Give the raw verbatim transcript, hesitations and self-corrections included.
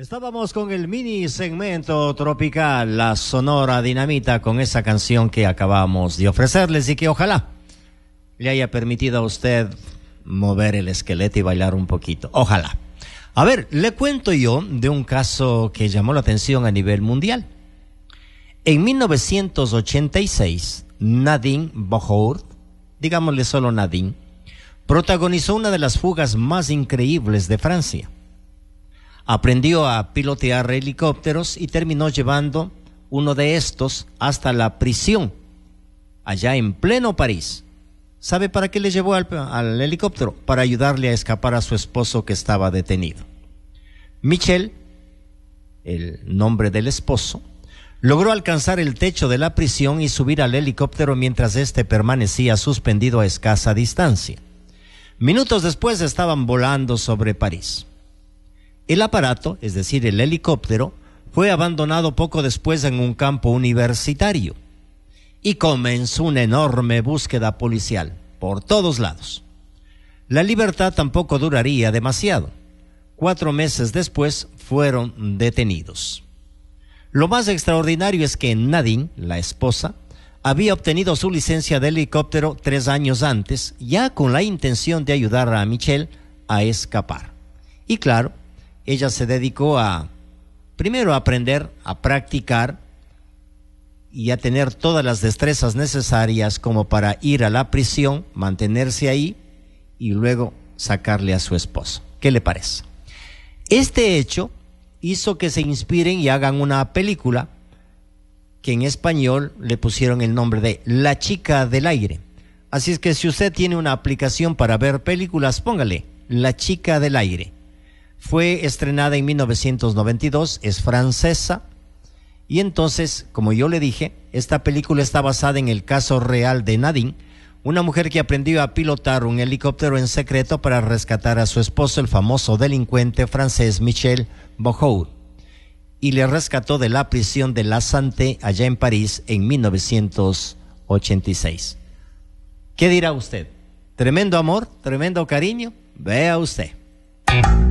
Estábamos con el mini segmento tropical, la Sonora Dinamita, con esa canción que acabamos de ofrecerles y que ojalá le haya permitido a usted mover el esqueleto y bailar un poquito. Ojalá. A ver, le cuento yo de un caso que llamó la atención a nivel mundial. En mil novecientos ochenta y seis, Nadine Bohort, digámosle solo Nadine, protagonizó una de las fugas más increíbles de Francia. Aprendió a pilotear helicópteros y terminó llevando uno de estos hasta la prisión, allá en pleno París. ¿Sabe para qué le llevó al, al helicóptero? Para ayudarle a escapar a su esposo que estaba detenido. Michel, el nombre del esposo, logró alcanzar el techo de la prisión y subir al helicóptero mientras éste permanecía suspendido a escasa distancia. Minutos después estaban volando sobre París. El aparato, es decir, el helicóptero, fue abandonado poco después en un campo universitario y comenzó una enorme búsqueda policial por todos lados. La libertad tampoco duraría demasiado. Cuatro meses después fueron detenidos. Lo más extraordinario es que Nadine, la esposa, había obtenido su licencia de helicóptero tres años antes, ya con la intención de ayudar a Michel a escapar. Y claro, ella se dedicó a, primero a aprender, a practicar y a tener todas las destrezas necesarias como para ir a la prisión, mantenerse ahí y luego sacarle a su esposo. ¿Qué le parece? Este hecho hizo que se inspiren y hagan una película que en español le pusieron el nombre de La Chica del Aire. Así es que si usted tiene una aplicación para ver películas, póngale La Chica del Aire. Fue estrenada en mil novecientos noventa y dos, es francesa, y entonces, como yo le dije, esta película está basada en el caso real de Nadine, una mujer que aprendió a pilotar un helicóptero en secreto para rescatar a su esposo, el famoso delincuente francés Michel Bohort, y le rescató de la prisión de La Santé, allá en París, en mil novecientos ochenta y seis. ¿Qué dirá usted? ¿Tremendo amor? ¿Tremendo cariño? Vea usted.